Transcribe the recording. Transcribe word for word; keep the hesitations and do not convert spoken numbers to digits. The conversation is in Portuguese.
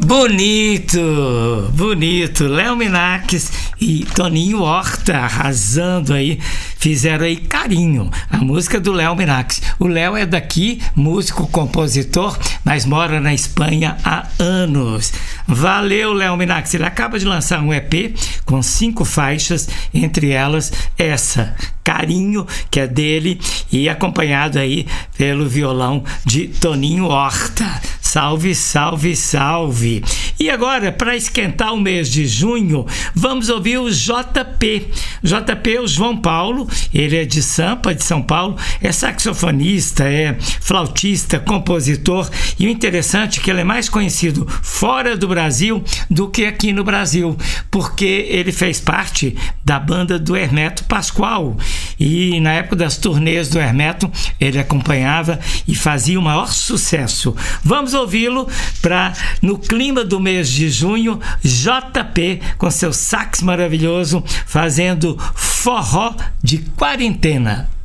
Bonito, bonito. Léo Minax e Toninho Horta arrasando aí, fizeram aí Carinho, a música do Léo Minax. O Léo é daqui, músico, compositor, mas mora na Espanha há anos. Valeu, Léo Minax. Ele acaba de lançar um E P com cinco faixas, entre elas essa, Carinho, que é dele, e acompanhado aí pelo violão de Toninho Horta. Salve, salve, salve. E agora, para esquentar o mês de junho, vamos ouvir o J P. J P é o João Paulo, ele é de Sampa, de São Paulo, é saxofonista, é flautista, compositor, e o interessante é que ele é mais conhecido fora do Brasil do que aqui no Brasil, porque ele fez parte da banda do Hermeto Pascoal, e na época das turnês do Hermeto, ele acompanhava e fazia o maior sucesso. Vamos ouvi-lo para, no clima do mês de junho, J P com seu sax maravilhoso, fazendo forró de quarentena.